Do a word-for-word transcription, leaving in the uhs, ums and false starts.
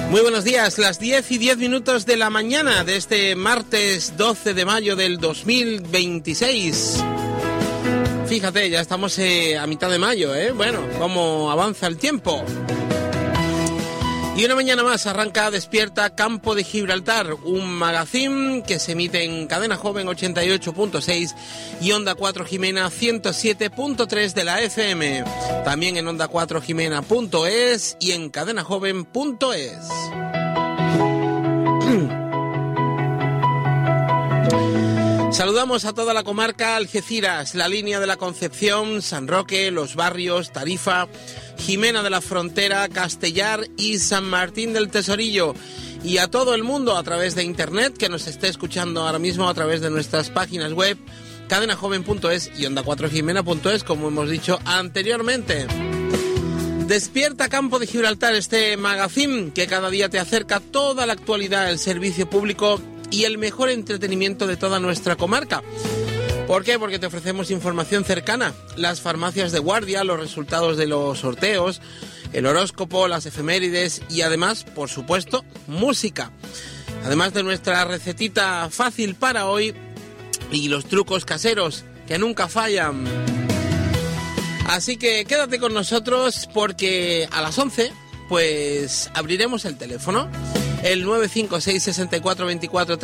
Muy buenos días, las diez y diez minutos de la mañana de este martes doce de mayo del dos mil veintiséis. Fíjate, ya estamos eh, a mitad de mayo, ¿eh? Bueno, cómo avanza el tiempo. Y una mañana más arranca Despierta Campo de Gibraltar, un magazine que se emite en Cadena Joven ochenta y ocho punto seis y Onda cuatro Jimena ciento siete punto tres de la F M. También en onda cuatro jimena punto es y en cadena joven punto es. Saludamos a toda la comarca Algeciras, la línea de la Concepción, San Roque, Los Barrios, Tarifa, Jimena de la Frontera, Castellar y San Martín del Tesorillo. Y a todo el mundo a través de internet que nos esté escuchando ahora mismo a través de nuestras páginas web cadena joven punto es y onda cuatro jimena punto es, como hemos dicho anteriormente. Despierta Campo de Gibraltar, este magazine que cada día te acerca toda la actualidad, el servicio público y el mejor entretenimiento de toda nuestra comarca. ¿Por qué? Porque te ofrecemos información cercana, las farmacias de guardia, los resultados de los sorteos, el horóscopo, las efemérides y además, por supuesto, música. Además de nuestra recetita fácil para hoy y los trucos caseros que nunca fallan. Así que quédate con nosotros porque a las once pues abriremos el teléfono, el nueve cinco seis, seis cuatro dos cuatro